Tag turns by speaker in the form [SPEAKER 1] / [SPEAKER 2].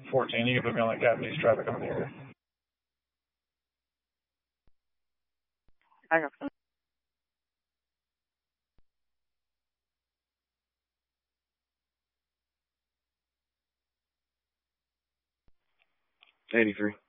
[SPEAKER 1] 14. You can put me on like Japanese traffic on the area.
[SPEAKER 2] I got
[SPEAKER 3] 83.